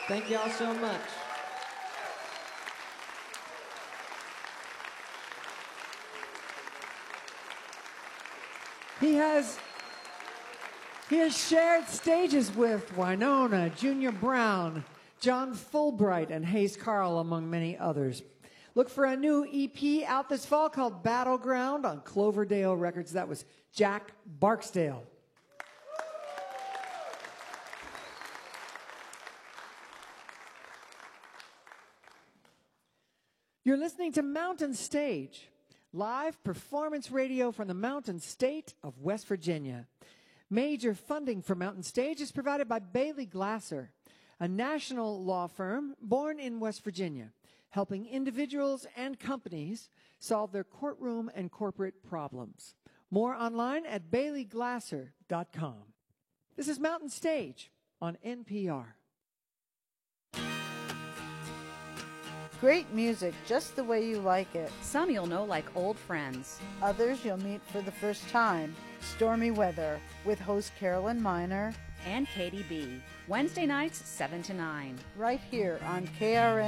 Thank y'all so much. He has shared stages with Wynonna, Junior Brown, John Fulbright, and Hayes Carl, among many others. Look for a new EP out this fall called Battleground on Cloverdale Records. That was Jack Barksdale. You're listening to Mountain Stage, live performance radio from the Mountain State of West Virginia. Major funding for Mountain Stage is provided by Bailey Glasser, a national law firm born in West Virginia, helping individuals and companies solve their courtroom and corporate problems. More online at baileyglasser.com. This is Mountain Stage on NPR. Great music, just the way you like it. Some you'll know like old friends. Others you'll meet for the first time. Stormy Weather with host Carolyn Miner and Katie B. Wednesday nights, 7 to 9. right here on KRN.